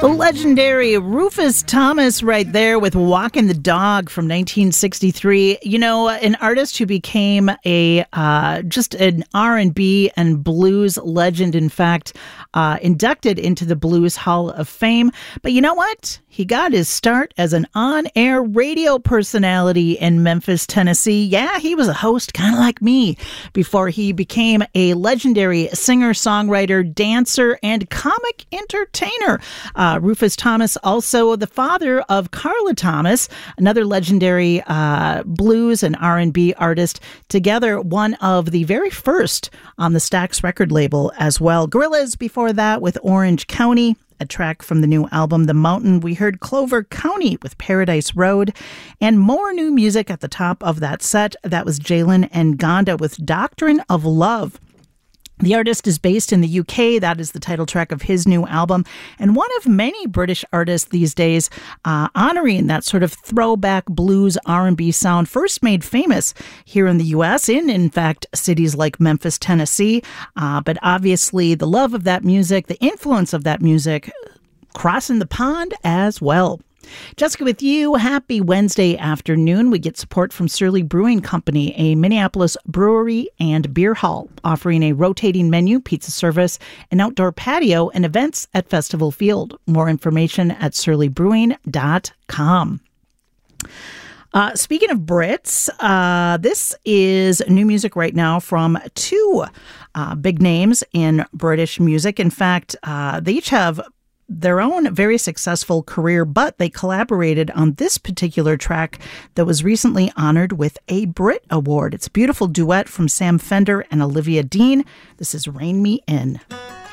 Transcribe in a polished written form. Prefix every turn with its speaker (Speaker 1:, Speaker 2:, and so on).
Speaker 1: The legendary Rufus Thomas right there with Walkin' the Dog from 1963. You know, an artist who became a just an R&B and blues legend, in fact, inducted into the Blues Hall of Fame. But you know what? He got his start as an on-air radio personality in Memphis, Tennessee. Yeah, he was a host, kind of like me, before he became a legendary singer, songwriter, dancer, and comic entertainer. Rufus Thomas, also the father of Carla Thomas, another legendary blues and R&B artist, together one of the very first on the Stax record label as well. Gorillaz before that with Orange County, a track from the new album, The Mountain. We heard Clover County with Paradise Road, and more new music at the top of that set. That was Jalen and Gonda with Doctrine of Love. The artist is based in the UK. That is the title track of his new album, and one of many British artists these days honoring that sort of throwback blues R&B sound, first made famous here in the US, in fact, cities like Memphis, Tennessee. But obviously the love of that music, the influence of that music, crossing the pond as well. Jessica with you. Happy Wednesday afternoon. We get support from Surly Brewing Company, a Minneapolis brewery and beer hall, offering a rotating menu, pizza service, an outdoor patio, and events at Festival Field. More information at surlybrewing.com. Speaking of Brits, this is new music right now from two big names in British music. In fact, they each have their own very successful career, but they collaborated on this particular track that was recently honored with a Brit Award. It's a beautiful duet from Sam Fender and Olivia Dean. This is Rein Me In.